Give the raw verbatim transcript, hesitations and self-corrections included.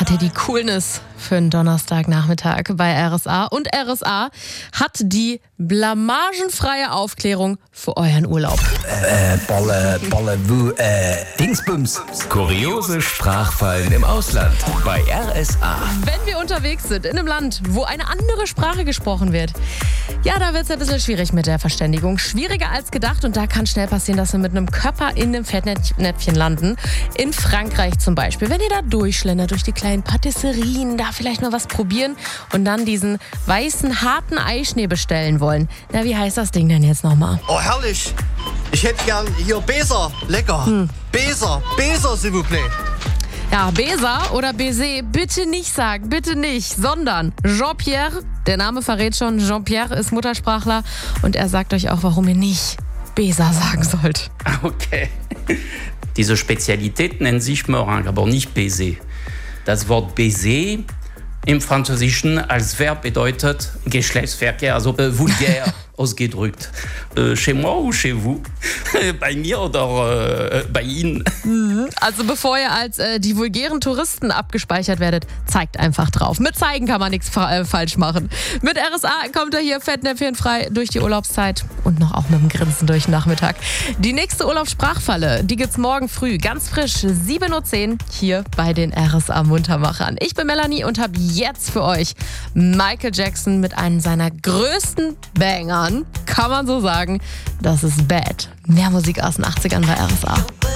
hat er die Coolness für einen Donnerstagnachmittag bei R S A. Und R S A hat die blamagenfreie Aufklärung für euren Urlaub. Äh, Balle, Balle, wo, äh, Dingsbums. Kuriose Sprachfallen im Ausland bei R S A. Wenn wir unterwegs sind in einem Land, wo eine andere Sprache gesprochen wird, ja, da wird es ein bisschen schwierig mit der Verständigung. Schwieriger als gedacht und da kann schnell passieren, dass wir mit einem Körper in einem Fettnäpfchen landen. In Frankreich zum Beispiel. Wenn ihr da durchschlendert durch die kleinen Patisserien, da vielleicht mal was probieren und dann diesen weißen, harten Eischnee bestellen wollen. Na, wie heißt das Ding denn jetzt nochmal? Oh, herrlich. Ich hätte gern hier Beser. Lecker. Hm. Beser. Beser, s'il vous plaît. Ja, Beser oder Baiser bitte nicht sagen, bitte nicht, sondern Jean-Pierre, der Name verrät schon, Jean-Pierre ist Muttersprachler und er sagt euch auch, warum ihr nicht Beser sagen sollt. Okay. Diese Spezialität nennt sich Meringue, aber nicht Baiser. Das Wort Baiser im Französischen als Verb bedeutet Geschlechtsverkehr, also äh, vulgär ausgedrückt. Äh, chez moi ou chez vous? Bei mir oder äh, bei Ihnen? Also bevor ihr als äh, die vulgären Touristen abgespeichert werdet, zeigt einfach drauf. Mit zeigen kann man nichts fa- äh, falsch machen. Mit R S A kommt er hier fettnäpfchenfrei durch die Urlaubszeit und noch auch mit dem Grinsen durch den Nachmittag. Die nächste Urlaubssprachfalle, die gibt's morgen früh, ganz frisch, sieben Uhr zehn, hier bei den R S A Muntermachern. Ich bin Melanie und habe jetzt für euch Michael Jackson mit einem seiner größten Bangern, kann man so sagen, das ist Bad. Mehr Musik aus den achtzigern bei R S A.